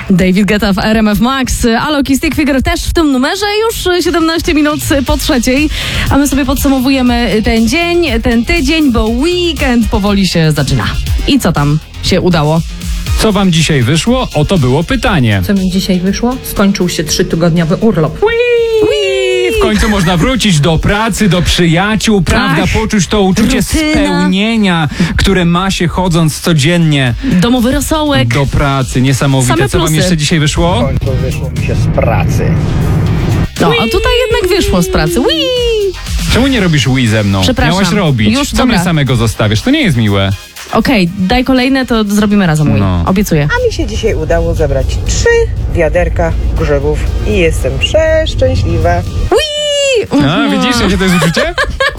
David Guetta w RMF Max, Alok i Stick Figure też w tym numerze, już 17 minut po 3:00, a my sobie podsumowujemy ten dzień, ten tydzień, bo weekend powoli się zaczyna. I co tam się udało? Co wam dzisiaj wyszło? Oto było pytanie. Co mi dzisiaj wyszło? Skończył się 3-tygodniowy urlop. W końcu można wrócić do pracy, do przyjaciół, prawda? Poczuć to uczucie Rutyna. spełnienia, które ma się chodząc codziennie Domowy rosołek. do pracy. Niesamowite. Same Co wam plusy. jeszcze dzisiaj wyszło? W końcu wyszło mi się z pracy. No, a tutaj jednak wyszło z pracy. Czemu nie robisz Wii ze mną? Przepraszam. Miałaś robić. Już, Co dobra. mnie samego zostawiasz? To nie jest miłe. Okej, daj kolejne, to zrobimy razem Wii. No. Obiecuję. A mi się dzisiaj udało zebrać 3 wiaderka grzybów i jestem przeszczęśliwa. Wii! A, widzisz, jakie to jest uczucie?